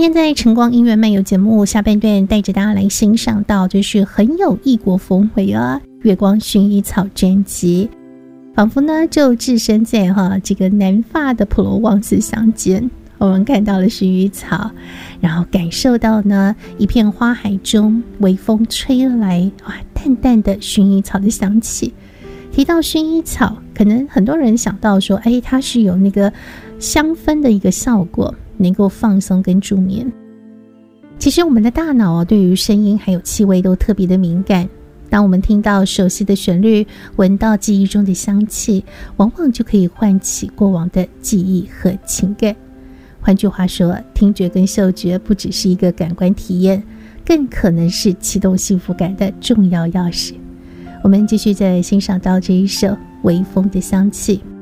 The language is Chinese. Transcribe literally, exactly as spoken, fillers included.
天在晨光音乐漫游节目下半段，带着大家来欣赏到就是很有异国风味啊，月光薰衣草专辑，仿佛呢就置身在哈这个南法的普罗旺斯乡间，我们看到了薰衣草，然后感受到呢一片花海中微风吹来，哇，淡淡的薰衣草的香气。提到薰衣草，可能很多人想到说，哎，它是有那个香氛的一个效果，能够放松跟助眠。其实我们的大脑啊，对于声音还有气味都特别的敏感。当我们听到熟悉的旋律，闻到记忆中的香气，往往就可以唤起过往的记忆和情感。换句话说，听觉跟嗅觉不只是一个感官体验，更可能是启动幸福感的重要钥匙。我们继续再欣赏到这一首微风的香气。